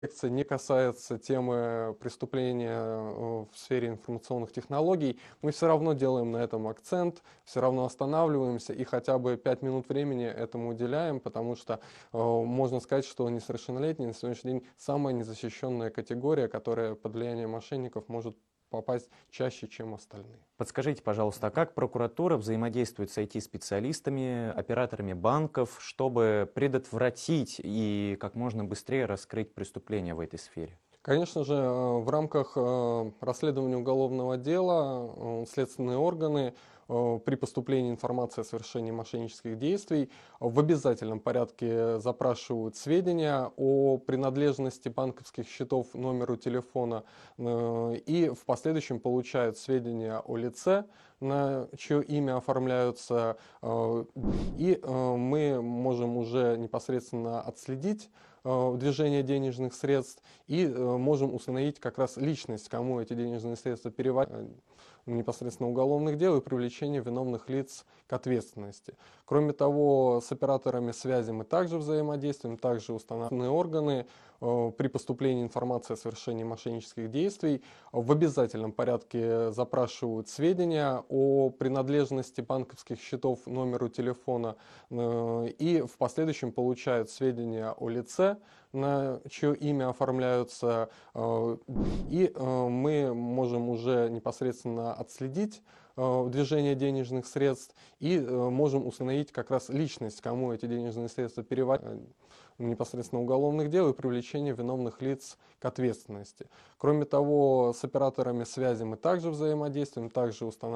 Лекция не касается темы преступления в сфере информационных технологий, мы все равно делаем на этом акцент, все равно останавливаемся и хотя бы 5 минут времени этому уделяем, потому что можно сказать, что несовершеннолетние на сегодняшний день самая незащищенная категория, которая под влиянием мошенников может попасть чаще, чем остальные. Подскажите, пожалуйста, а как прокуратура взаимодействует с IT-специалистами, операторами банков, чтобы предотвратить и как можно быстрее раскрыть преступления в этой сфере? Конечно же, в рамках расследования уголовного дела следственные органы при поступлении информации о совершении мошеннических действий в обязательном порядке запрашивают сведения о принадлежности банковских счетов номеру телефона и в последующем получают сведения о лице, на чье имя оформляются, и мы можем уже непосредственно отследить движение денежных средств и можем установить как раз личность, кому эти денежные средства переводят, непосредственно уголовных дел и привлечение виновных лиц к ответственности. Кроме того, с операторами связи мы также взаимодействуем, также установленные органы при поступлении информации о совершении мошеннических действий в обязательном порядке запрашивают сведения о принадлежности банковских счетов номеру телефона и в последующем получают сведения о лице, на чье имя оформляются, и мы можем уже непосредственно отследить движение денежных средств и можем установить как раз личность, кому эти денежные средства переводят, непосредственно уголовных дел и привлечение виновных лиц к ответственности. Кроме того, с операторами связи мы также взаимодействуем, также устанавливаем